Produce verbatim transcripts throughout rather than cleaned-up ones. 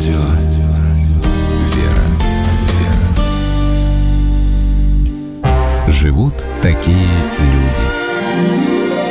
Радио «Вера». Живут такие люди.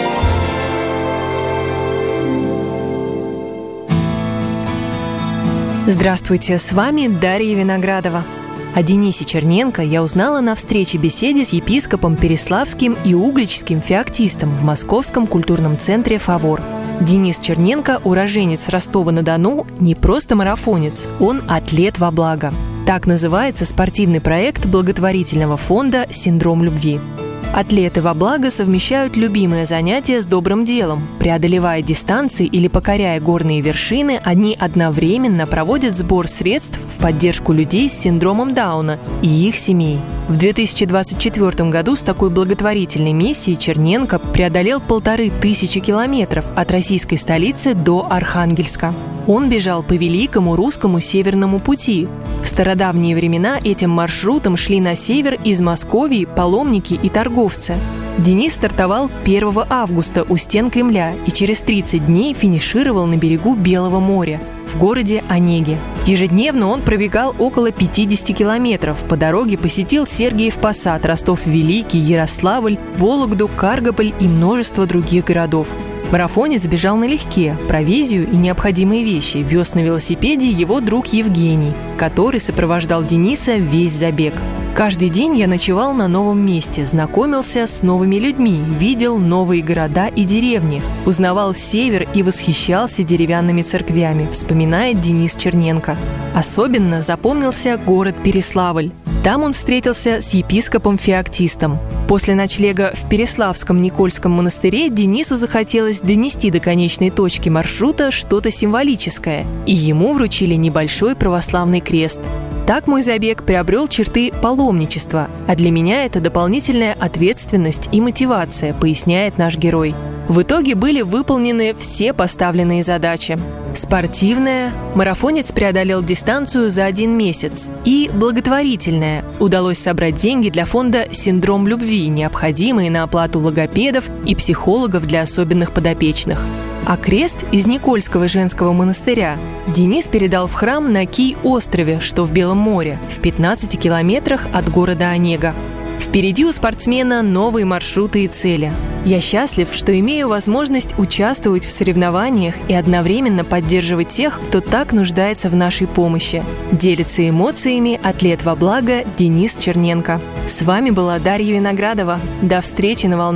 Здравствуйте, с вами Дарья Виноградова. О Денисе Черненко я узнала на встрече-беседе с епископом Переславским и Угличским феоктистом в Московском культурном центре «Фавор». Денис Черненко, уроженец Ростова-на-Дону, не просто марафонец, он атлет во благо. Так называется спортивный проект благотворительного фонда «Синдром любви». Атлеты во благо совмещают любимое занятие с добрым делом. Преодолевая дистанции или покоряя горные вершины, они одновременно проводят сбор средств в поддержку людей с синдромом Дауна и их семей. В две тысячи двадцать четвёртом году с такой благотворительной миссией Черненко преодолел полторы тысячи километров от российской столицы до Архангельска. Он бежал по великому русскому северному пути. В стародавние времена этим маршрутом шли на север из Московии паломники и торговцы. Денис стартовал первого августа у стен Кремля и через тридцать дней финишировал на берегу Белого моря, в городе Онеге. Ежедневно он пробегал около пятьдесят километров. По дороге посетил Сергиев Посад, Ростов-Великий, Ярославль, Вологду, Каргополь и множество других городов. Марафонец бежал налегке, провизию и необходимые вещи вез на велосипеде его друг Евгений, который сопровождал Дениса весь забег. Каждый день я ночевал на новом месте, знакомился с новыми людьми, видел новые города и деревни, узнавал север и восхищался деревянными церквями, вспоминает Денис Черненко. Особенно запомнился город Переславль. Там он встретился с епископом-феоктистом. После ночлега в Переславском Никольском монастыре Денису захотелось донести до конечной точки маршрута что-то символическое, и ему вручили небольшой православный крест. Так мой забег приобрел черты паломничества, а для меня это дополнительная ответственность и мотивация, поясняет наш герой. В итоге были выполнены все поставленные задачи. Спортивная – марафонец преодолел дистанцию за один месяц. И благотворительная – удалось собрать деньги для фонда «Синдром любви», необходимые на оплату логопедов и психологов для особенных подопечных. А крест из Никольского женского монастыря Денис передал в храм на Кий-острове, что в Белом море, в пятнадцати километрах от города Онега. Впереди у спортсмена новые маршруты и цели. Я счастлив, что имею возможность участвовать в соревнованиях и одновременно поддерживать тех, кто так нуждается в нашей помощи. Делится эмоциями атлет во благо Денис Черненко. С вами была Дарья Виноградова. До встречи на волнах.